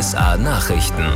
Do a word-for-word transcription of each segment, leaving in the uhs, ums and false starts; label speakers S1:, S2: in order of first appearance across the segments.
S1: S A Nachrichten.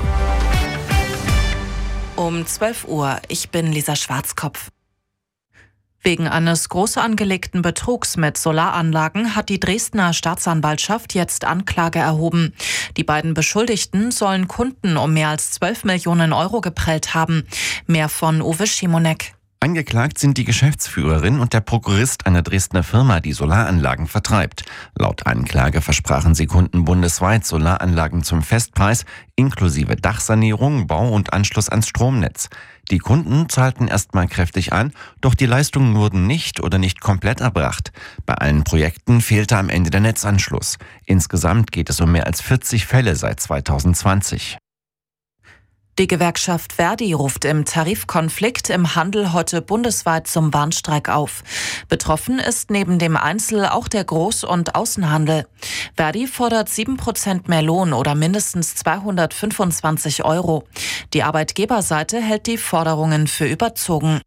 S2: Um zwölf Uhr, ich bin Lisa Schwarzkopf. Wegen eines groß angelegten Betrugs mit Solaranlagen hat die Dresdner Staatsanwaltschaft jetzt Anklage erhoben. Die beiden Beschuldigten sollen Kunden um mehr als zwölf Millionen Euro geprellt haben. Mehr von Uwe Schimonek.
S3: Angeklagt sind die Geschäftsführerin und der Prokurist einer Dresdner Firma, die Solaranlagen vertreibt. Laut Anklage versprachen sie Kunden bundesweit Solaranlagen zum Festpreis, inklusive Dachsanierung, Bau und Anschluss ans Stromnetz. Die Kunden zahlten erstmal kräftig an, doch die Leistungen wurden nicht oder nicht komplett erbracht. Bei allen Projekten fehlte am Ende der Netzanschluss. Insgesamt geht es um mehr als vierzig Fälle seit zweitausendzwanzig.
S2: Die Gewerkschaft Verdi ruft im Tarifkonflikt im Handel heute bundesweit zum Warnstreik auf. Betroffen ist neben dem Einzel- auch der Groß- und Außenhandel. Verdi fordert sieben Prozent mehr Lohn oder mindestens zweihundertfünfundzwanzig Euro. Die Arbeitgeberseite hält die Forderungen für überzogen.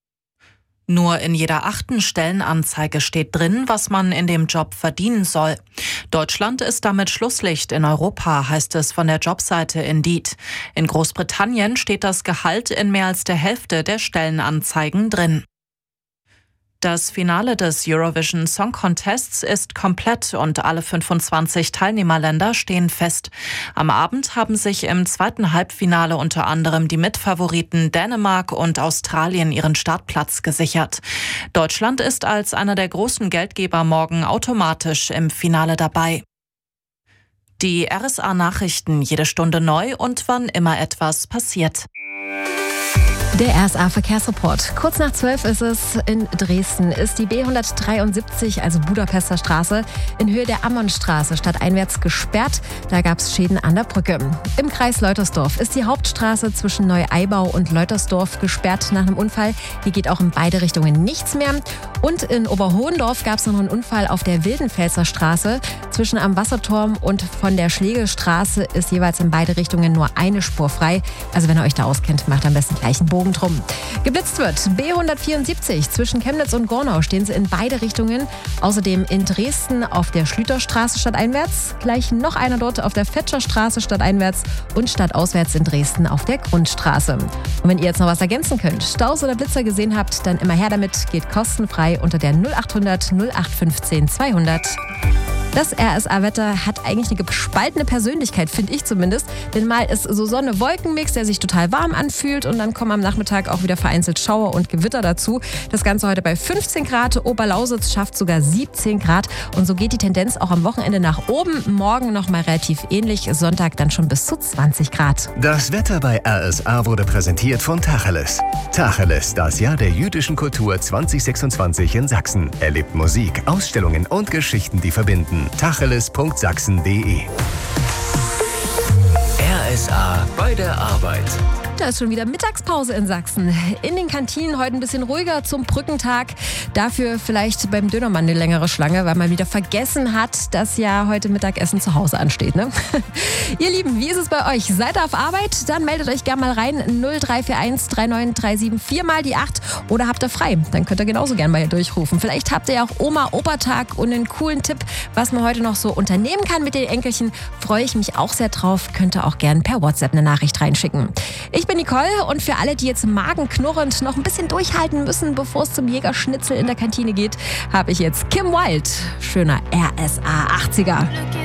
S2: Nur in jeder achten Stellenanzeige steht drin, was man in dem Job verdienen soll. Deutschland ist damit Schlusslicht in Europa, heißt es von der Jobseite Indeed. In Großbritannien steht das Gehalt in mehr als der Hälfte der Stellenanzeigen drin. Das Finale des Eurovision Song Contests ist komplett und alle fünfundzwanzig Teilnehmerländer stehen fest. Am Abend haben sich im zweiten Halbfinale unter anderem die Mitfavoriten Dänemark und Australien ihren Startplatz gesichert. Deutschland ist als einer der großen Geldgeber morgen automatisch im Finale dabei. Die R S A-Nachrichten jede Stunde neu und wann immer etwas passiert.
S4: Der R S A-Verkehrsreport. Kurz nach zwölf ist es in Dresden, ist die B hundertdreiundsiebzig, also Budapester Straße, in Höhe der Ammonstraße stadteinwärts gesperrt. Da gab es Schäden an der Brücke. Im Kreis Leutersdorf ist die Hauptstraße zwischen Neu-Eibau und Leutersdorf gesperrt nach einem Unfall. Hier geht auch in beide Richtungen nichts mehr. Und in Oberhohendorf gab es noch einen Unfall auf der Wildenfelser Straße. Zwischen am Wasserturm und von der Schlegelstraße ist jeweils in beide Richtungen nur eine Spur frei. Also wenn ihr euch da auskennt, macht am besten gleich einen Bogen drum. Geblitzt wird B hundertvierundsiebzig. Zwischen Chemnitz und Gornau stehen sie in beide Richtungen. Außerdem in Dresden auf der Schlüterstraße stadteinwärts. Gleich noch einer dort auf der Fetscherstraße stadteinwärts und stadtauswärts in Dresden auf der Grundstraße. Und wenn ihr jetzt noch was ergänzen könnt, Staus oder Blitzer gesehen habt, dann immer her damit. Geht kostenfrei unter der null achthundert null acht fünfzehn zweihundert. Das R S A-Wetter hat eigentlich eine gespaltene Persönlichkeit, finde ich zumindest. Denn mal ist so Sonne-Wolken-Mix, der sich total warm anfühlt. Und dann kommen am Nachmittag auch wieder vereinzelt Schauer und Gewitter dazu. Das Ganze heute bei fünfzehn Grad. Oberlausitz schafft sogar siebzehn Grad. Und so geht die Tendenz auch am Wochenende nach oben. Morgen noch mal relativ ähnlich. Sonntag dann schon bis zu zwanzig Grad.
S5: Das Wetter bei R S A wurde präsentiert von Tacheles. Tacheles, das Jahr der jüdischen Kultur zwanzig sechsundzwanzig in Sachsen. Erlebt Musik, Ausstellungen und Geschichten, die verbinden. tacheles punkt sachsen punkt de
S1: R S A bei der Arbeit.
S4: Da ist schon wieder Mittagspause in Sachsen. In den Kantinen heute ein bisschen ruhiger zum Brückentag. Dafür vielleicht beim Dönermann eine längere Schlange, weil man wieder vergessen hat, dass ja heute Mittagessen zu Hause ansteht. Ne? Ihr Lieben, wie ist es bei euch? Seid ihr auf Arbeit? Dann meldet euch gerne mal rein. null drei vier eins drei neun drei sieben vier mal die acht. Oder habt ihr frei? Dann könnt ihr genauso gerne mal hier durchrufen. Vielleicht habt ihr ja auch Oma-Opa-Tag und einen coolen Tipp, was man heute noch so unternehmen kann mit den Enkelchen. Freue ich mich auch sehr drauf. Könnt ihr auch gerne per WhatsApp eine Nachricht reinschicken. Ich bin Nicole und für alle, die jetzt magenknurrend noch ein bisschen durchhalten müssen, bevor es zum Jägerschnitzel in der Kantine geht, habe ich jetzt Kim Wilde. Schöner R S A achtziger.